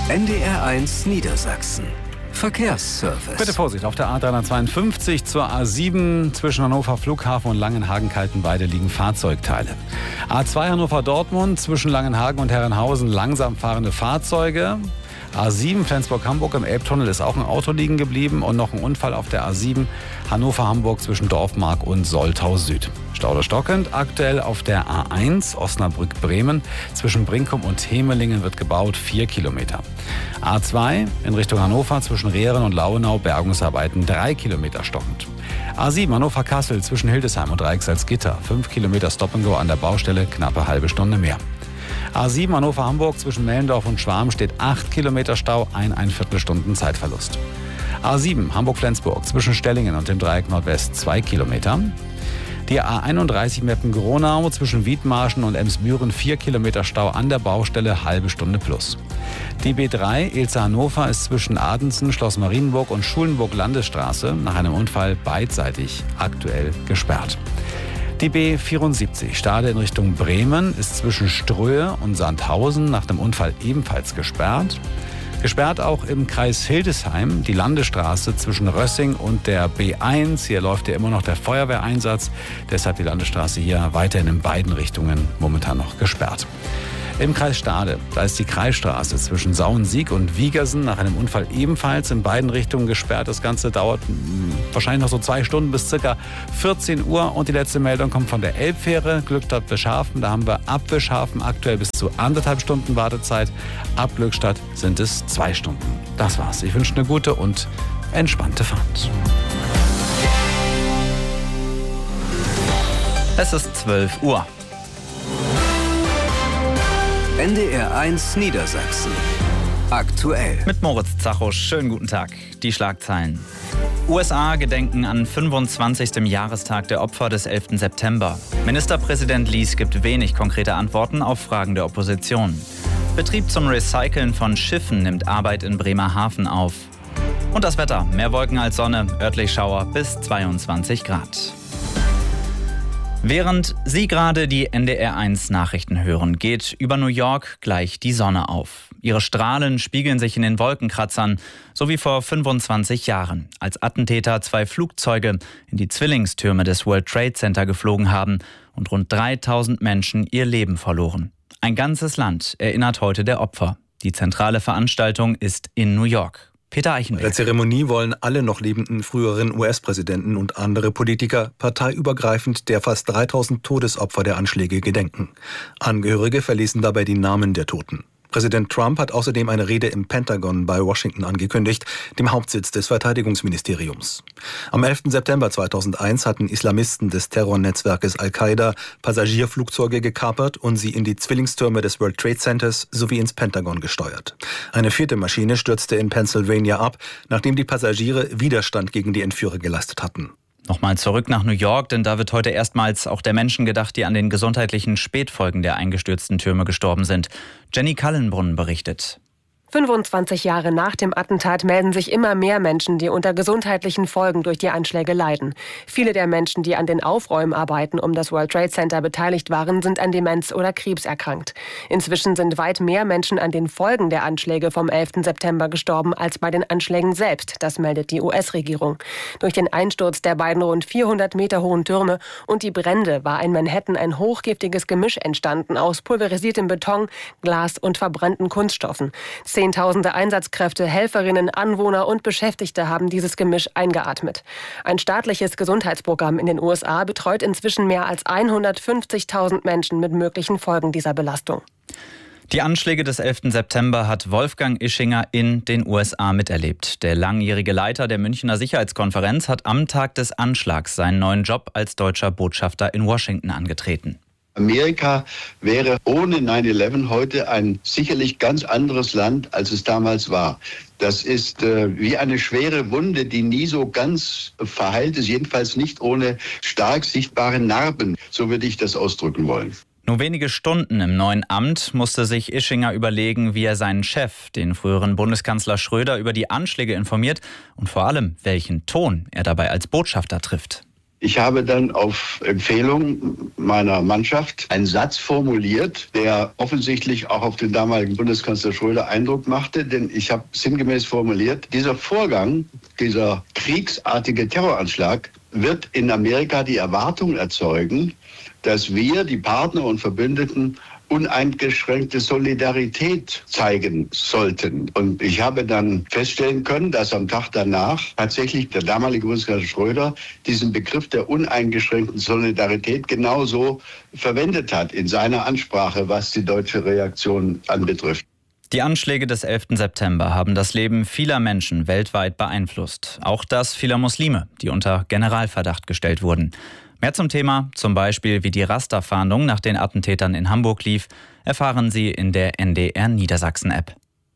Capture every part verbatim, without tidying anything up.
N D R eins Niedersachsen. Verkehrsservice. Bitte Vorsicht, auf der A dreihundertzweiundfünfzig zur A sieben zwischen Hannover Flughafen und Langenhagen-Kaltenweide liegen Fahrzeugteile. A zwei Hannover-Dortmund zwischen Langenhagen und Herrenhausen langsam fahrende Fahrzeuge. A sieben Flensburg-Hamburg im Elbtunnel ist auch ein Auto liegen geblieben und noch ein Unfall auf der A sieben Hannover-Hamburg zwischen Dorfmark und Soltau Süd. Stau oder stockend aktuell auf der A eins Osnabrück-Bremen zwischen Brinkum und Hemelingen wird gebaut, vier Kilometer. A zwei in Richtung Hannover zwischen Rehren und Lauenau Bergungsarbeiten, drei Kilometer stockend. A sieben Hannover-Kassel zwischen Hildesheim und Reichsalzgitter, fünf Kilometer Stop-and-Go an der Baustelle, knappe halbe Stunde mehr. A sieben Hannover-Hamburg zwischen Mellendorf und Schwarm steht acht Kilometer Stau, ein Einviertelstunden Zeitverlust. A sieben Hamburg-Flensburg zwischen Stellingen und dem Dreieck Nordwest zwei Kilometer. Die A einunddreißig Meppen-Gronau zwischen Wiedmarschen und Emsbüren vier Kilometer Stau an der Baustelle, halbe Stunde plus. Die B drei Ilze-Hannover ist zwischen Adenzen, Schloss Marienburg und Schulenburg-Landesstraße nach einem Unfall beidseitig aktuell gesperrt. Die B vierundsiebzig Stade in Richtung Bremen ist zwischen Ströhe und Sandhausen nach dem Unfall ebenfalls gesperrt. Gesperrt auch im Kreis Hildesheim die Landesstraße zwischen Rössing und der B eins. Hier läuft ja immer noch der Feuerwehreinsatz. Deshalb die Landesstraße hier weiterhin in beiden Richtungen momentan noch gesperrt. Im Kreis Stade, da ist die Kreisstraße zwischen Sauensiek und Wiegersen nach einem Unfall ebenfalls in beiden Richtungen gesperrt. Das Ganze dauert wahrscheinlich noch so zwei Stunden bis ca. vierzehn Uhr. Und die letzte Meldung kommt von der Elbfähre, Glückstadt-Wischhafen. Da haben wir ab Wischhafen aktuell bis zu anderthalb Stunden Wartezeit. Ab Glückstadt sind es zwei Stunden. Das war's. Ich wünsche eine gute und entspannte Fahrt. Es ist zwölf Uhr. N D R eins Niedersachsen. Aktuell. Mit Moritz Zachusch. Schönen guten Tag. Die Schlagzeilen. U S A gedenken an fünfundzwanzigsten Jahrestag der Opfer des elften September. Ministerpräsident Lies gibt wenig konkrete Antworten auf Fragen der Opposition. Betrieb zum Recyceln von Schiffen nimmt Arbeit in Bremerhaven auf. Und das Wetter. Mehr Wolken als Sonne, örtlich Schauer bis zweiundzwanzig Grad. Während Sie gerade die N D R eins Nachrichten hören, geht über New York gleich die Sonne auf. Ihre Strahlen spiegeln sich in den Wolkenkratzern, so wie vor fünfundzwanzig Jahren, als Attentäter zwei Flugzeuge in die Zwillingstürme des World Trade Center geflogen haben und rund dreitausend Menschen ihr Leben verloren. Ein ganzes Land erinnert heute der Opfer. Die zentrale Veranstaltung ist in New York. Peter Eichenberg. Bei der Zeremonie wollen alle noch lebenden früheren U S-Präsidenten und andere Politiker parteiübergreifend der fast dreitausend Todesopfer der Anschläge gedenken. Angehörige verlesen dabei die Namen der Toten. Präsident Trump hat außerdem eine Rede im Pentagon bei Washington angekündigt, dem Hauptsitz des Verteidigungsministeriums. Am elften September zweitausendeins hatten Islamisten des Terrornetzwerkes Al-Qaida Passagierflugzeuge gekapert und sie in die Zwillingstürme des World Trade Centers sowie ins Pentagon gesteuert. Eine vierte Maschine stürzte in Pennsylvania ab, nachdem die Passagiere Widerstand gegen die Entführer geleistet hatten. Nochmal zurück nach New York, denn da wird heute erstmals auch der Menschen gedacht, die an den gesundheitlichen Spätfolgen der eingestürzten Türme gestorben sind. Jenny Kallenbrunn berichtet. fünfundzwanzig Jahre nach dem Attentat melden sich immer mehr Menschen, die unter gesundheitlichen Folgen durch die Anschläge leiden. Viele der Menschen, die an den Aufräumarbeiten um das World Trade Center beteiligt waren, sind an Demenz oder Krebs erkrankt. Inzwischen sind weit mehr Menschen an den Folgen der Anschläge vom elften September gestorben als bei den Anschlägen selbst, das meldet die U S-Regierung. Durch den Einsturz der beiden rund vierhundert Meter hohen Türme und die Brände war in Manhattan ein hochgiftiges Gemisch entstanden aus pulverisiertem Beton, Glas und verbrannten Kunststoffen. Zehntausende Einsatzkräfte, Helferinnen, Anwohner und Beschäftigte haben dieses Gemisch eingeatmet. Ein staatliches Gesundheitsprogramm in den U S A betreut inzwischen mehr als hundertfünfzigtausend Menschen mit möglichen Folgen dieser Belastung. Die Anschläge des elften September hat Wolfgang Ischinger in den U S A miterlebt. Der langjährige Leiter der Münchner Sicherheitskonferenz hat am Tag des Anschlags seinen neuen Job als deutscher Botschafter in Washington angetreten. Amerika wäre ohne neun elf heute ein sicherlich ganz anderes Land, als es damals war. Das ist äh, wie eine schwere Wunde, die nie so ganz verheilt ist, jedenfalls nicht ohne stark sichtbare Narben. So würde ich das ausdrücken wollen. Nur wenige Stunden im neuen Amt musste sich Ischinger überlegen, wie er seinen Chef, den früheren Bundeskanzler Schröder, über die Anschläge informiert und vor allem, welchen Ton er dabei als Botschafter trifft. Ich habe dann auf Empfehlung meiner Mannschaft einen Satz formuliert, der offensichtlich auch auf den damaligen Bundeskanzler Schröder Eindruck machte, denn ich habe sinngemäß formuliert, dieser Vorgang, dieser kriegsartige Terroranschlag wird in Amerika die Erwartung erzeugen, dass wir, die Partner und Verbündeten, uneingeschränkte Solidarität zeigen sollten. Und ich habe dann feststellen können, dass am Tag danach tatsächlich der damalige Bundeskanzler Schröder diesen Begriff der uneingeschränkten Solidarität genauso verwendet hat in seiner Ansprache, was die deutsche Reaktion anbetrifft. Die Anschläge des elften September haben das Leben vieler Menschen weltweit beeinflusst. Auch das vieler Muslime, die unter Generalverdacht gestellt wurden. Mehr zum Thema, zum Beispiel wie die Rasterfahndung nach den Attentätern in Hamburg lief, erfahren Sie in der N D R Niedersachsen-App.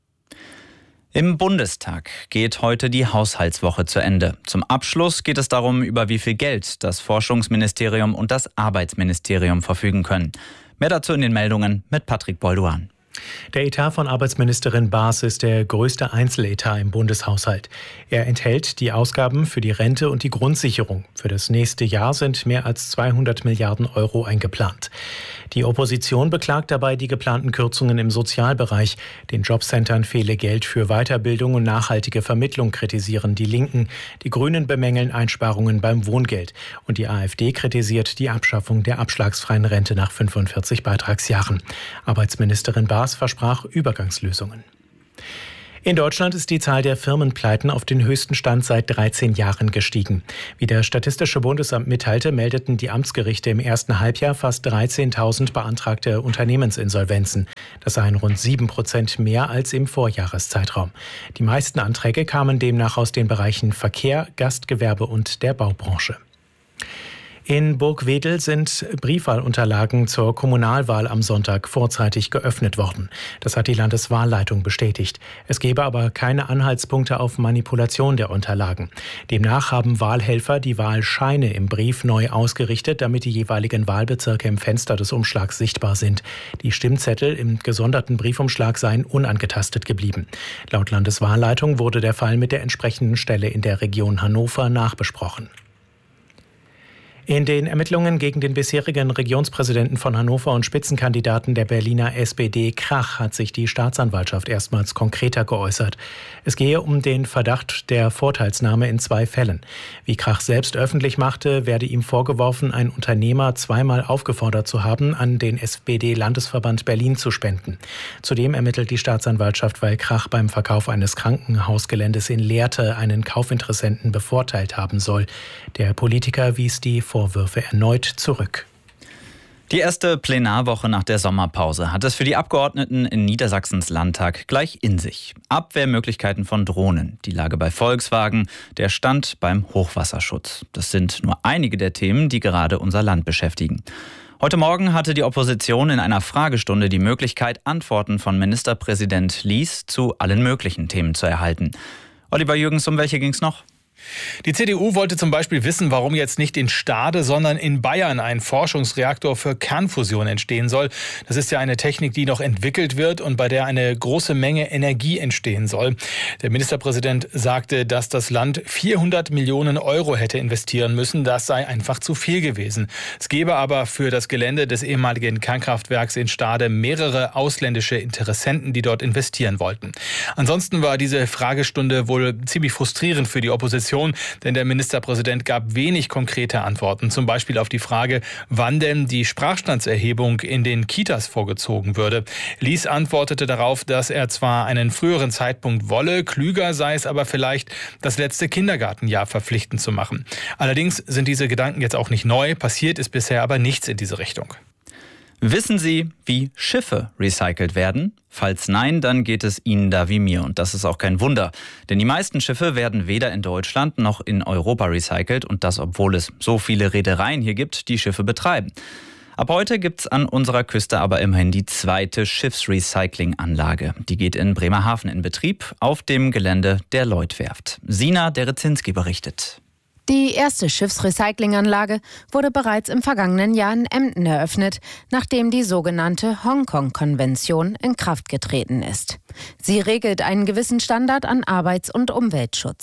Im Bundestag geht heute die Haushaltswoche zu Ende. Zum Abschluss geht es darum, über wie viel Geld das Forschungsministerium und das Arbeitsministerium verfügen können. Mehr dazu in den Meldungen mit Patrick Bolduan. Der Etat von Arbeitsministerin Baas ist der größte Einzeletat im Bundeshaushalt. Er enthält die Ausgaben für die Rente und die Grundsicherung. Für das nächste Jahr sind mehr als zweihundert Milliarden Euro eingeplant. Die Opposition beklagt dabei die geplanten Kürzungen im Sozialbereich. Den Jobcentern fehle Geld für Weiterbildung und nachhaltige Vermittlung, kritisieren die Linken. Die Grünen bemängeln Einsparungen beim Wohngeld. Und die AfD kritisiert die Abschaffung der abschlagsfreien Rente nach fünfundvierzig Beitragsjahren. Arbeitsministerin Baas versprach Übergangslösungen. In Deutschland ist die Zahl der Firmenpleiten auf den höchsten Stand seit dreizehn Jahren gestiegen. Wie das Statistische Bundesamt mitteilte, meldeten die Amtsgerichte im ersten Halbjahr fast dreizehntausend beantragte Unternehmensinsolvenzen. Das seien rund sieben Prozent mehr als im Vorjahreszeitraum. Die meisten Anträge kamen demnach aus den Bereichen Verkehr, Gastgewerbe und der Baubranche. In Burgwedel sind Briefwahlunterlagen zur Kommunalwahl am Sonntag vorzeitig geöffnet worden. Das hat die Landeswahlleitung bestätigt. Es gebe aber keine Anhaltspunkte auf Manipulation der Unterlagen. Demnach haben Wahlhelfer die Wahlscheine im Brief neu ausgerichtet, damit die jeweiligen Wahlbezirke im Fenster des Umschlags sichtbar sind. Die Stimmzettel im gesonderten Briefumschlag seien unangetastet geblieben. Laut Landeswahlleitung wurde der Fall mit der entsprechenden Stelle in der Region Hannover nachbesprochen. In den Ermittlungen gegen den bisherigen Regionspräsidenten von Hannover und Spitzenkandidaten der Berliner S P D Krach hat sich die Staatsanwaltschaft erstmals konkreter geäußert. Es gehe um den Verdacht der Vorteilsnahme in zwei Fällen. Wie Krach selbst öffentlich machte, werde ihm vorgeworfen, einen Unternehmer zweimal aufgefordert zu haben, an den S P D-Landesverband Berlin zu spenden. Zudem ermittelt die Staatsanwaltschaft, weil Krach beim Verkauf eines Krankenhausgeländes in Lehrte einen Kaufinteressenten bevorteilt haben soll. Der Politiker wies die Vorwürfe erneut zurück. Die erste Plenarwoche nach der Sommerpause hat es für die Abgeordneten in Niedersachsens Landtag gleich in sich. Abwehrmöglichkeiten von Drohnen, die Lage bei Volkswagen, der Stand beim Hochwasserschutz. Das sind nur einige der Themen, die gerade unser Land beschäftigen. Heute Morgen hatte die Opposition in einer Fragestunde die Möglichkeit, Antworten von Ministerpräsident Lies zu allen möglichen Themen zu erhalten. Oliver Jürgens, um welche ging es noch? Die C D U wollte zum Beispiel wissen, warum jetzt nicht in Stade, sondern in Bayern ein Forschungsreaktor für Kernfusion entstehen soll. Das ist ja eine Technik, die noch entwickelt wird und bei der eine große Menge Energie entstehen soll. Der Ministerpräsident sagte, dass das Land vierhundert Millionen Euro hätte investieren müssen. Das sei einfach zu viel gewesen. Es gebe aber für das Gelände des ehemaligen Kernkraftwerks in Stade mehrere ausländische Interessenten, die dort investieren wollten. Ansonsten war diese Fragestunde wohl ziemlich frustrierend für die Opposition. Denn der Ministerpräsident gab wenig konkrete Antworten, zum Beispiel auf die Frage, wann denn die Sprachstandserhebung in den Kitas vorgezogen würde. Lies antwortete darauf, dass er zwar einen früheren Zeitpunkt wolle, klüger sei es aber vielleicht, das letzte Kindergartenjahr verpflichtend zu machen. Allerdings sind diese Gedanken jetzt auch nicht neu, passiert ist bisher aber nichts in diese Richtung. Wissen Sie, wie Schiffe recycelt werden? Falls nein, dann geht es Ihnen da wie mir. Und das ist auch kein Wunder. Denn die meisten Schiffe werden weder in Deutschland noch in Europa recycelt. Und das, obwohl es so viele Reedereien hier gibt, die Schiffe betreiben. Ab heute gibt's an unserer Küste aber immerhin die zweite Schiffsrecyclinganlage. Die geht in Bremerhaven in Betrieb auf dem Gelände der Lloyd-Werft. Sina Derezinski berichtet. Die erste Schiffsrecyclinganlage wurde bereits im vergangenen Jahr in Emden eröffnet, nachdem die sogenannte Hongkong-Konvention in Kraft getreten ist. Sie regelt einen gewissen Standard an Arbeits- und Umweltschutz.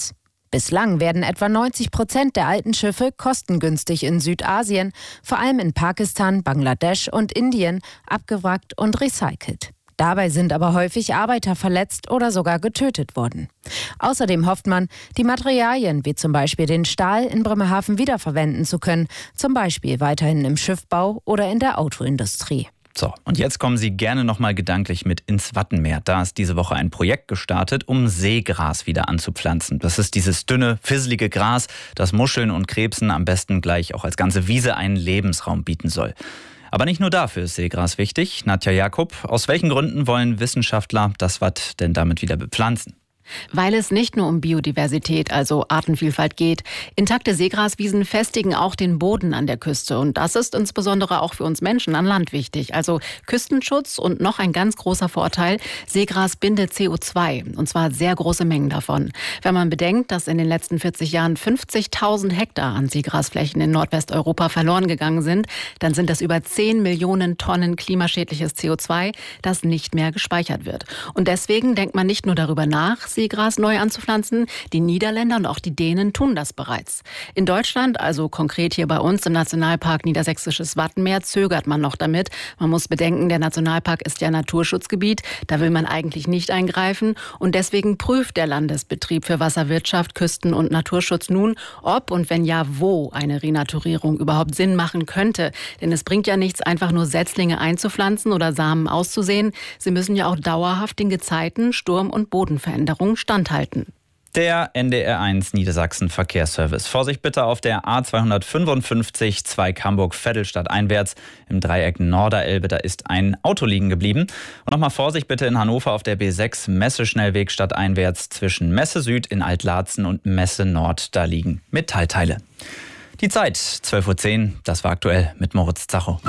Bislang werden etwa neunzig Prozent der alten Schiffe kostengünstig in Südasien, vor allem in Pakistan, Bangladesch und Indien, abgewrackt und recycelt. Dabei sind aber häufig Arbeiter verletzt oder sogar getötet worden. Außerdem hofft man, die Materialien wie zum Beispiel den Stahl in Bremerhaven wiederverwenden zu können, zum Beispiel weiterhin im Schiffbau oder in der Autoindustrie. So, und jetzt kommen Sie gerne noch mal gedanklich mit ins Wattenmeer. Da ist diese Woche ein Projekt gestartet, um Seegras wieder anzupflanzen. Das ist dieses dünne, fisselige Gras, das Muscheln und Krebsen am besten gleich auch als ganze Wiese einen Lebensraum bieten soll. Aber nicht nur dafür ist Seegras wichtig. Nadja Jakob, aus welchen Gründen wollen Wissenschaftler das Watt denn damit wieder bepflanzen? Weil es nicht nur um Biodiversität, also Artenvielfalt geht. Intakte Seegraswiesen festigen auch den Boden an der Küste. Und das ist insbesondere auch für uns Menschen an Land wichtig. Also Küstenschutz und noch ein ganz großer Vorteil, Seegras bindet C O zwei. Und zwar sehr große Mengen davon. Wenn man bedenkt, dass in den letzten vierzig Jahren fünfzigtausend Hektar an Seegrasflächen in Nordwesteuropa verloren gegangen sind, dann sind das über zehn Millionen Tonnen klimaschädliches C O zwei, das nicht mehr gespeichert wird. Und deswegen denkt man nicht nur darüber nach, Seegras neu anzupflanzen. Die Niederländer und auch die Dänen tun das bereits. In Deutschland, also konkret hier bei uns im Nationalpark Niedersächsisches Wattenmeer, zögert man noch damit. Man muss bedenken, der Nationalpark ist ja Naturschutzgebiet. Da will man eigentlich nicht eingreifen. Und deswegen prüft der Landesbetrieb für Wasserwirtschaft, Küsten- und Naturschutz nun, ob und wenn ja, wo eine Renaturierung überhaupt Sinn machen könnte. Denn es bringt ja nichts, einfach nur Setzlinge einzupflanzen oder Samen auszusehen. Sie müssen ja auch dauerhaft den Gezeiten, Sturm- und Bodenveränderungen standhalten. Der N D R eins Niedersachsen Verkehrsservice. Vorsicht bitte auf der A zweihundertfünfundfünfzig, Zweig Hamburg-Vettelstadt einwärts im Dreieck Norderelbe. Da ist ein Auto liegen geblieben. Und nochmal Vorsicht bitte in Hannover auf der B sechs Messe-Schnellweg stadteinwärts zwischen Messe Süd in Altlarzen und Messe Nord. Da liegen Metallteile. Die Zeit zwölf Uhr zehn. Das war aktuell mit Moritz Zacho.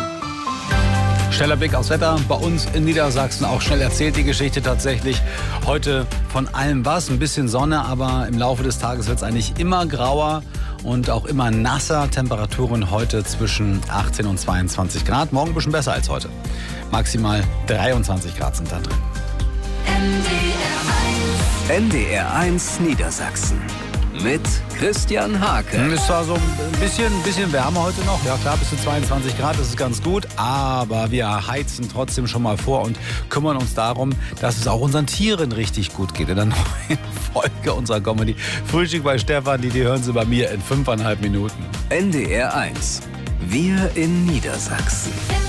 Schneller Blick aufs Wetter. Bei uns in Niedersachsen auch schnell erzählt die Geschichte tatsächlich. Heute von allem was, ein bisschen Sonne, aber im Laufe des Tages wird es eigentlich immer grauer und auch immer nasser. Temperaturen heute zwischen achtzehn und zweiundzwanzig Grad. Morgen ein bisschen besser als heute. Maximal dreiundzwanzig Grad sind da drin. N D R eins Niedersachsen mit Christian Hake. Es war so ein bisschen, ein bisschen wärmer heute noch. Ja klar, bis zu zweiundzwanzig Grad, das ist ganz gut. Aber wir heizen trotzdem schon mal vor und kümmern uns darum, dass es auch unseren Tieren richtig gut geht. In der neuen Folge unserer Comedy Frühstück bei Stefan, die, die hören Sie bei mir in fünfeinhalb Minuten. N D R eins. Wir in Niedersachsen.